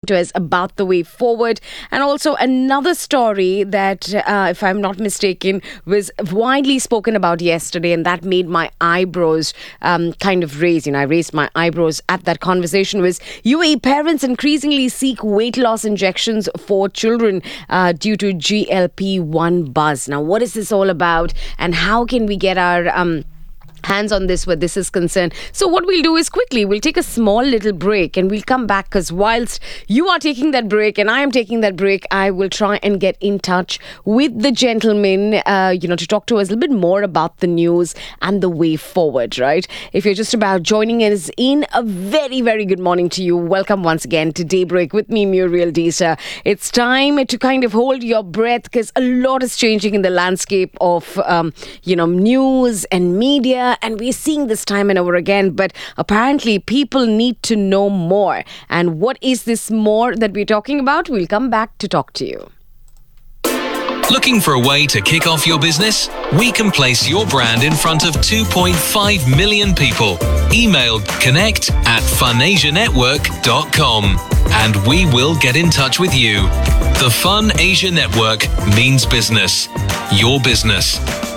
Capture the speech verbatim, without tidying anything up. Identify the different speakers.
Speaker 1: to us about the way forward. And also another story that, uh, if I'm not mistaken, was widely spoken about yesterday, and that made my eyebrows um, kind of raise. You know, I raised my eyebrows at that conversation. Was U A E parents increasingly seek weight loss injections for children uh, due to G L P one buzz. Now, what is this all about, and how can we get our um, hands on this where this is concerned? So what we'll do is quickly we'll take a small little break, and we'll come back, because whilst you are taking that break and I am taking that break, I will try and get in touch with the gentleman uh, you know to talk to us a little bit more about the news and the way forward, right? If you're just about joining us in, a very very good morning to you. Welcome once again to Daybreak with me, Muriel Disa. It's time to kind of hold your breath, because a lot is changing in the landscape of um, you know news and media. And we're seeing this time and over again, but apparently people need to know more. And what is this more that we're talking about? We'll come back to talk to you.
Speaker 2: Looking for a way to kick off your business? We can place your brand in front of two point five million people. Email connect at funasia network dot com and we will get in touch with you. The Fun Asia Network means business. Your business.